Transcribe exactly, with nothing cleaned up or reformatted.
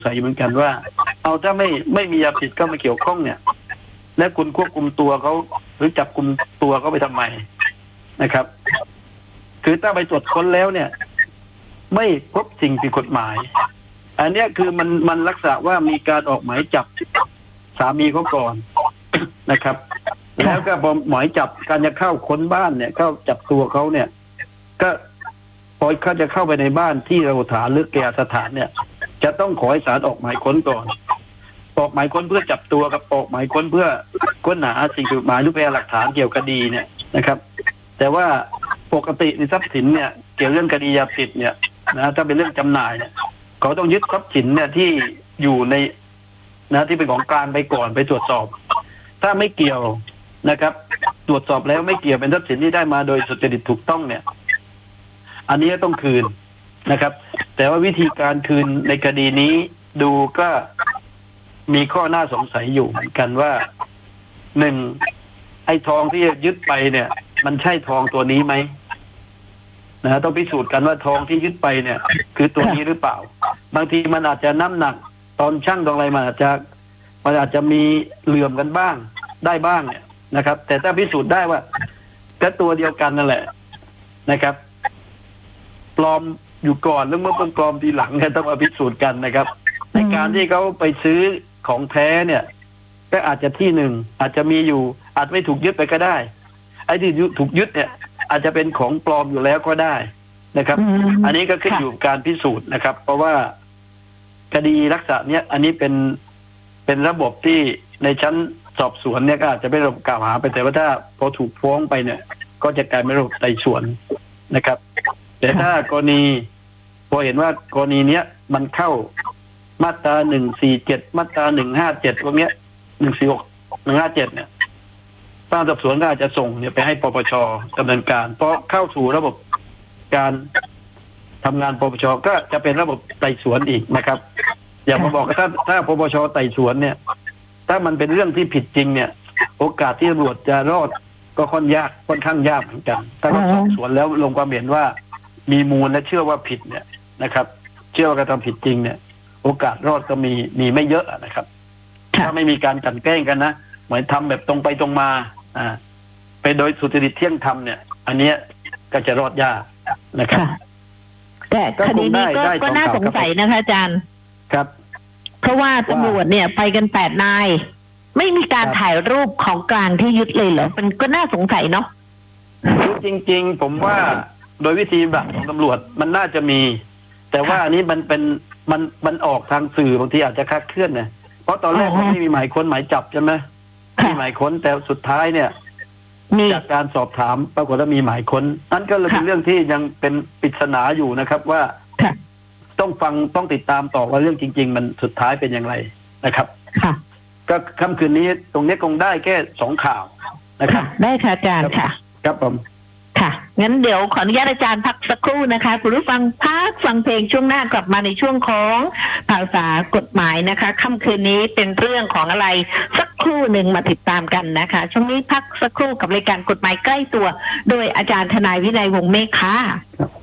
สัยเหมือนกันว่าเอาถ้าไม่ไม่มียาผิดเข้ามาเกี่ยวข้องเนี่ยและคุณควบคุมตัวเขาหรือจับกุมตัวเขาไปทำไมนะครับคือถ้าไปตรวจค้นแล้วเนี่ยไม่พบสิ่งผิดกฎหมายอันนี้คือมันมันลักษณะว่ามีการออกหมายจับสามีเขาก่อนนะครับแล้วก็พอหมายจับการจะเข้าค้นบ้านเนี่ยเข้าจับตัวเขาเนี่ยก็พอเขาจะเข้าไปในบ้านที่เราฐานหรือแก่สถานเนี่ยจะต้องขอให้ศาลออกหมายค้นก่อนออกหมายค้นเพื่อจับตัวกับออกหมายค้นเพื่อค้นหาสิ่งผิดกฎหมายหรือพยานหลักฐานเกี่ยวกับคดีเนี่ยนะครับแต่ว่าปกติในทรัพย์สินเนี่ยเกี่ยวเรื่องคดียาเสพติดเนี่ยนะถ้าเป็นเรื่องจำหน่ายเนี่ยเขาต้องยึดทรัพย์สินเนี่ยที่อยู่ในนะที่เป็นของกลางไปก่อนไปตรวจสอบถ้าไม่เกี่ยวนะครับตรวจสอบแล้วไม่เกี่ยวเป็นทรัพย์สินที่ได้มาโดยสุจริตถูกต้องเนี่ยอันนี้ต้องคืนนะครับแต่ว่าวิธีการคืนในคดีนี้ดูก็มีข้อน่าสงสัยอยู่เหมือนกันว่าหนึ่งไอ้ทองที่ยึดไปเนี่ยมันใช่ทองตัวนี้ไหมนะต้องพิสูจน์กันว่าทองที่ยึดไปเนี่ยคือตัวนี้หรือเปล่าบางทีมันอาจจะน้ำหนักตอนช่างตรงอะไรมันอาจจะมันอาจจะมีเหลื่อมกันบ้างได้บ้างเนี่ยนะครับแต่ถ้าพิสูจน์ได้ว่าก็ตัวเดียวกันนั่นแหละนะครับปลอมอยู่ก่อนแล้วเมื่อเป็นปลอมทีหลังก็ต้องมาพิสูจน์กันนะครับในการที่เขาไปซื้อของแท้เนี่ยก็อาจจะที่หนึ่งอาจจะมีอยู่อาจไม่ถูกยึดไปก็ได้ไอ้ที่ถูกยึดเนี่ยอาจจะเป็นของปลอมอยู่แล้วก็ได้นะครับอันนี้ก็ขึ้นอยู่กับการพิสูจน์นะครับเพราะว่าคดีลักษณะเนี้ยอันนี้เป็นเป็นระบบที่ในชั้นสอบสวนเนี่ยก็อาจจะไม่ระบบกล่าวหาไปแต่ว่าถ้าพอถูกฟ้องไปเนี่ยก็จะกลายเป็นระบบไต่สวนนะครับแต่ถ้ากรณีพอเห็นว่ากรณีเนี้ยมันเข้ามาตราหนึ่งสี่เจ็ดมาตราหนึ่งห้าเจ็ดพวกเนี้ยหนึ่งสี่หกหนึ่งห้าเจ็ดเนี่ยทางสอบสวนก็อาจจะส่งเนี่ยไปให้ปปชดำเนินการเพราะเข้าสู่ระบบการทำงานปปชก็จะเป็นระบบไต่สวนอีกนะครับอย่ามาบอกว่าถ้าถ้าปปชไต่สวนเนี่ยถ้ามันเป็นเรื่องที่ผิดจริงเนี่ยโอกาสที่ตำรวจจะรอดก็ค่อนยากค่อนข้างยากเหมือนกันถ้าเราสอบสวนแล้วลงความเห็นว่ามีมูลและเชื่อว่าผิดเนี่ยนะครับเชื่อว่ากระทำผิดจริงเนี่ยโอกาสรอดก็มีมีไม่เยอะนะครับถ้าไม่มีการกลั่นแกล้งกันนะเหมือนทำแบบตรงไปตรงมาอ่าไปโดยสุจริตเที่ยงธรรมเนี่ยอันเนี้ยก็จะรอดยากนะครับแต่คดีนี้ก็ก็น่าสงสัยนะคะอาจารย์ครับเพราะว่าตำรวจเนี่ยไปกันแปดนายไม่มีการถ่ายรูปของกลางที่ยึดเลยเหรอมันก็น่าสงสัยเนาะจริงๆผมว่าโดยวิธีแบบของตำรวจมันน่าจะมีแต่ว่าอันนี้มันเป็นมันมันออกทางสื่อบางทีอาจจะคลาดเคลื่อนเนี่ยเพราะตอนแรกมันไม่มีหมายค้นหมายจับใช่ไหมมีหมายค้นแต่สุดท้ายเนี่ยจากการสอบถามปรากฏว่ามีหมายค้นนั่นก็เลยเป็นเรื่องที่ยังเป็นปริศนาอยู่นะครับว่าต้องฟังต้องติดตามต่อว่าเรื่องจริงๆมันสุดท้ายเป็นอย่างไรนะครับก็ค่ำคืนนี้ตรงนี้คงได้แค่สองข่าวนะครับได้ค่ะอาจารย์ค่ะครับผมค่ะงั้นเดี๋ยวขออนุญาตอาจารย์พักสักครู่นะคะคุณผู้ฟังพักฟังเพลงช่วงหน้ากลับมาในช่วงของภาษากฎหมายนะคะค่ำคืนนี้เป็นเรื่องของอะไรสักครู่หนึ่งมาติดตามกันนะคะช่วงนี้พักสักครู่กับรายการกฎหมายใกล้ตัวโดยอาจารย์ทนายวินัยวงศ์เมฆค่ะ